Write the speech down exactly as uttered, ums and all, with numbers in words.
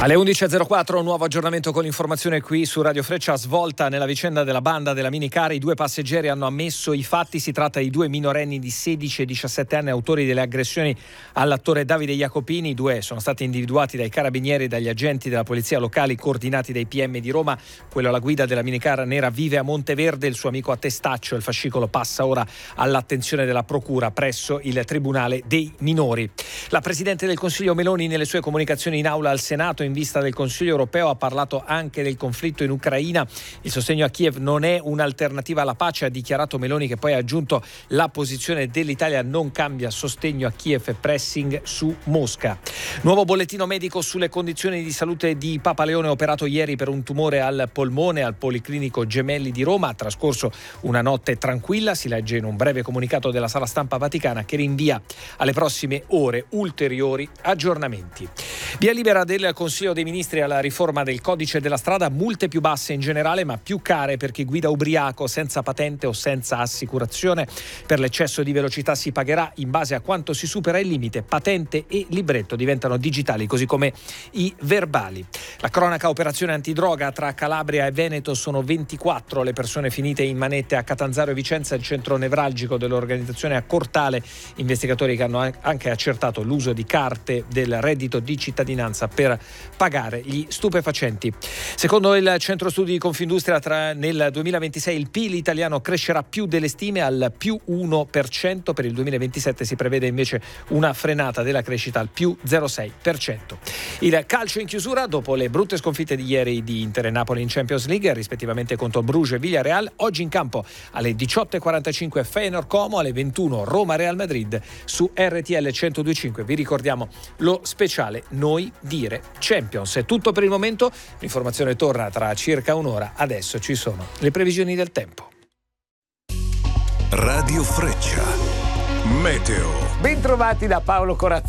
Alle undici e zero quattro, un nuovo aggiornamento con l'informazione qui su Radio Freccia. Svolta nella vicenda della banda della minicar. I due passeggeri hanno ammesso i fatti. Si tratta di due minorenni di sedici e diciassette anni, autori delle aggressioni all'attore Davide Jacopini. I due sono stati individuati dai carabinieri e dagli agenti della polizia locali coordinati dai P M di Roma. Quello alla guida della minicar nera vive a Monteverde, il suo amico a Testaccio. Il fascicolo passa ora all'attenzione della procura presso il Tribunale dei Minori. La Presidente del Consiglio Meloni, nelle sue comunicazioni in aula al Senato in vista del Consiglio europeo, ha parlato anche del conflitto in Ucraina. Il sostegno a Kiev non è un'alternativa alla pace, ha dichiarato Meloni, che poi ha aggiunto: la posizione dell'Italia non cambia, sostegno a Kiev e pressing su Mosca. Nuovo bollettino medico sulle condizioni di salute di Papa Leone, operato ieri per un tumore al polmone al Policlinico Gemelli di Roma. Ha trascorso una notte tranquilla, si legge in un breve comunicato della Sala Stampa Vaticana, che rinvia alle prossime ore ulteriori aggiornamenti. Via libera del Consiglio dei Ministri alla riforma del codice della strada, multe più basse in generale ma più care per chi guida ubriaco, senza patente o senza assicurazione. Per l'eccesso di velocità si pagherà in base a quanto si supera il limite. Patente e libretto diventano digitali, così come i verbali. La cronaca operazione antidroga tra Calabria e Veneto: sono ventiquattro le persone finite in manette a Catanzaro e Vicenza, il centro nevralgico dell'organizzazione a Cortale. Investigatori che hanno anche accertato l'uso di carte del reddito di cittadinanza per pagare gli stupefacenti. Secondo il centro studi di Confindustria, tra, nel duemilaventisei il P I L italiano crescerà più delle stime, al più uno per cento. Per il duemilaventisette si prevede invece una frenata della crescita al più zero virgola sei per cento. Il calcio in chiusura: dopo le brutte sconfitte di ieri di Inter e Napoli in Champions League, rispettivamente contro Bruges e Villarreal, oggi in campo alle diciotto e quarantacinque Feyenoord Como, alle ventuno Roma Real Madrid su R T L centodue e cinque. Vi ricordiamo lo speciale Noi Dire Champions. È tutto per il momento, l'informazione torna tra circa un'ora. Adesso ci sono le previsioni del tempo. Radio Freccia Meteo. Bentrovati da Paolo Corazza.